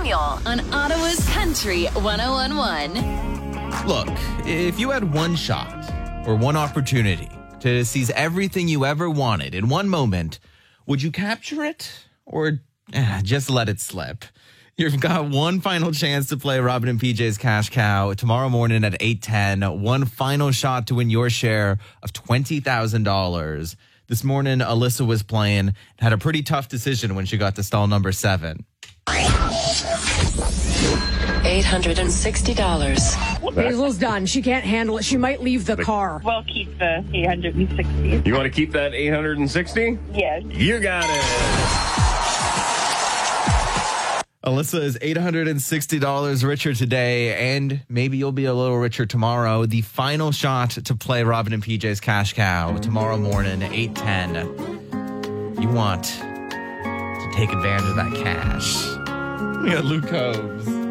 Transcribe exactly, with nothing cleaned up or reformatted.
Samuel on Ottawa's Country one oh one point one. Look, if you had one shot or one opportunity to seize everything you ever wanted in one moment, would you capture it or eh, just let it slip? You've got one final chance to play Robin and P J's Cash Cow tomorrow morning at eight ten. One final shot to win your share of twenty thousand dollars. This morning, Alyssa was playing and had a pretty tough decision when she got to stall number seven. eight hundred sixty dollars. Hazel's done. She can't handle it. She might leave the car. We'll keep the eight hundred sixty. You want to keep that eight hundred sixty? Yes. You got it. Alyssa is eight hundred sixty dollars richer today, and maybe you'll be a little richer tomorrow. The final shot to play Robin and P J's Cash Cow tomorrow morning at eight ten. You want to take advantage of that cash. We got Luke Combs.